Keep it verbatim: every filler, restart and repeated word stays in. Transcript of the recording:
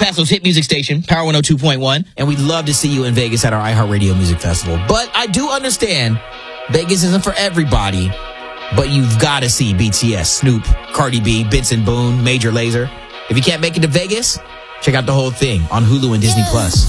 Paso's hit music station, Power one oh two point one. And we'd love to see you in Vegas at our iHeartRadio Music Festival. But I do understand Vegas isn't for everybody, but you've got to see B T S, Snoop, Cardi B, Benson Boone, Major Lazer. If you can't make it to Vegas, check out the whole thing on Hulu and Disney Plus.